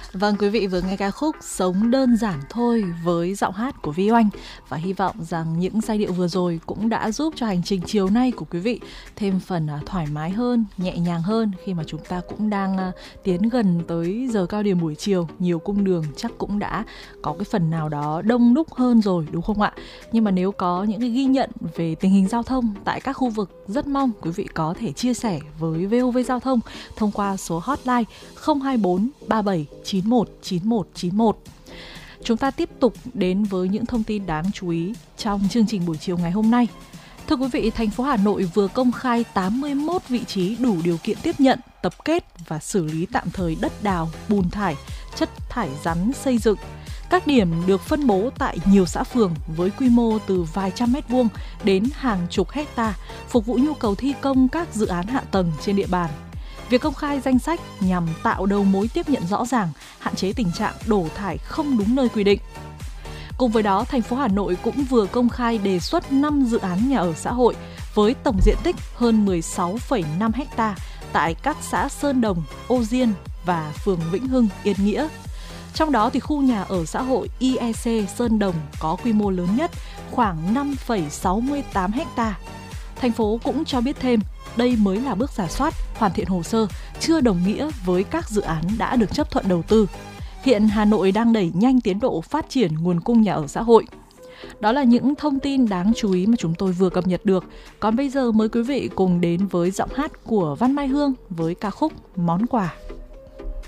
Vâng, quý vị vừa nghe ca khúc Sống đơn giản thôi với giọng hát của Vi Oanh. Và hy vọng rằng những giai điệu vừa rồi cũng đã giúp cho hành trình chiều nay của quý vị thêm phần thoải mái hơn, nhẹ nhàng hơn, khi mà chúng ta cũng đang tiến gần tới giờ cao điểm buổi chiều. Nhiều cung đường chắc cũng đã có cái phần nào đó đông đúc hơn rồi, đúng không ạ? Nhưng mà nếu có những cái ghi nhận về tình hình giao thông tại các khu vực, rất mong quý vị có thể chia sẻ với VOV Giao thông thông qua số hotline 024 37 91 91 91. Chúng ta tiếp tục đến với những thông tin đáng chú ý trong chương trình buổi chiều ngày hôm nay. Thưa quý vị, thành phố Hà Nội vừa công khai 81 vị trí đủ điều kiện tiếp nhận, tập kết và xử lý tạm thời đất đào, bùn thải, chất thải rắn xây dựng. Các điểm được phân bố tại nhiều xã phường với quy mô từ vài trăm mét vuông đến hàng chục hecta, phục vụ nhu cầu thi công các dự án hạ tầng trên địa bàn. Việc công khai danh sách nhằm tạo đầu mối tiếp nhận rõ ràng, hạn chế tình trạng đổ thải không đúng nơi quy định. Cùng với đó, thành phố Hà Nội cũng vừa công khai đề xuất 5 dự án nhà ở xã hội với tổng diện tích hơn 16,5 ha tại các xã Sơn Đồng, Ô Diên và phường Vĩnh Hưng, Yên Nghĩa. Trong đó thì khu nhà ở xã hội IEC Sơn Đồng có quy mô lớn nhất, khoảng 5,68 ha. Thành phố cũng cho biết thêm, đây mới là bước rà soát, hoàn thiện hồ sơ, chưa đồng nghĩa với các dự án đã được chấp thuận đầu tư. Hiện Hà Nội đang đẩy nhanh tiến độ phát triển nguồn cung nhà ở xã hội. Đó là những thông tin đáng chú ý mà chúng tôi vừa cập nhật được. Còn bây giờ mời quý vị cùng đến với giọng hát của Văn Mai Hương với ca khúc Món Quà.